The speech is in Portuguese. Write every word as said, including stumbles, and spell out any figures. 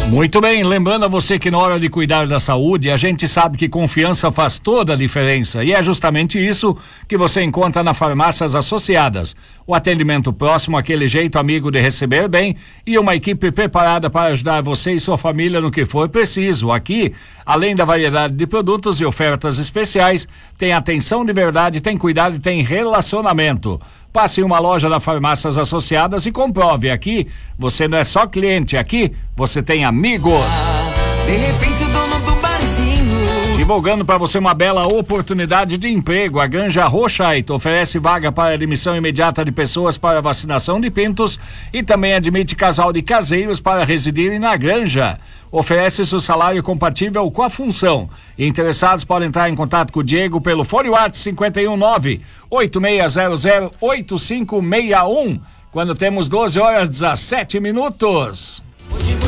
Muito bem, lembrando a você que na hora de cuidar da saúde, a gente sabe que confiança faz toda a diferença e é justamente isso que você encontra na Farmácias Associadas. O atendimento próximo, aquele jeito amigo de receber bem e uma equipe preparada para ajudar você e sua família no que for preciso. Aqui, além da variedade de produtos e ofertas especiais, tem atenção de verdade, tem cuidado e tem relacionamento. Passe em uma loja da Farmácias Associadas e comprove. Aqui, você não é só cliente, aqui você tem amigos. De repente o dono do barzinho. Divulgando para você uma bela oportunidade de emprego. A Granja Rochaite oferece vaga para admissão imediata de pessoas para vacinação de pintos e também admite casal de caseiros para residirem na granja. Oferece-se o salário compatível com a função. Interessados podem entrar em contato com o Diego pelo fone WhatsApp cinquenta e um nove, oito seis zero zero, oito cinco seis um, quando temos doze horas e dezessete minutos.